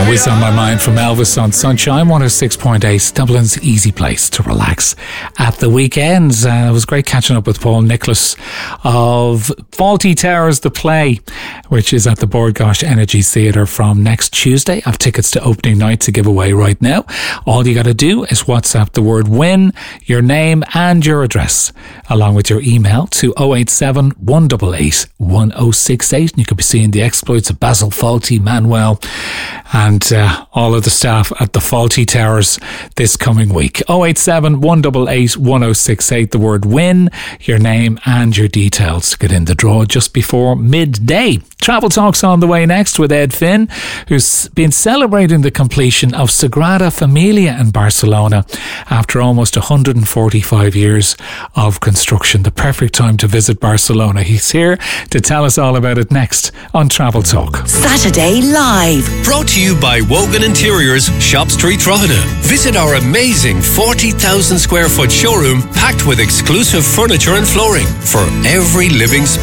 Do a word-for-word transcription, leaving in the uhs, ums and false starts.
Always on My Mind from Elvis on Sunshine one oh six point eight, Dublin's easy place to relax at the weekends. Uh, it was great catching up with Paul Nicholas of Fawlty Towers The Play, which is at the Bord Gáis Energy Theatre from next Tuesday. I have tickets to opening night to give away right now. All you got to do is WhatsApp the word WIN, your name and your address, along with your email to oh eight seven, one eight eight, one oh six eight. And you could be seeing the exploits of Basil Fawlty, Manuel, and uh, all of the staff at the Fawlty Towers this coming week. oh eight seven, one eight eight, one oh six eight, the word WIN, your name and your details to get in the draw just before midday. Travel Talk's on the way next with Ed Finn, who's been celebrating the completion of Sagrada Familia in Barcelona after almost one hundred forty-five years of construction. The perfect time to visit Barcelona. He's here to tell us all about it next on Travel Talk. Saturday Live. Brought to you by Wogan Interiors, Shop Street, Drogheda. Visit our amazing forty thousand square foot showroom packed with exclusive furniture and flooring for every living space.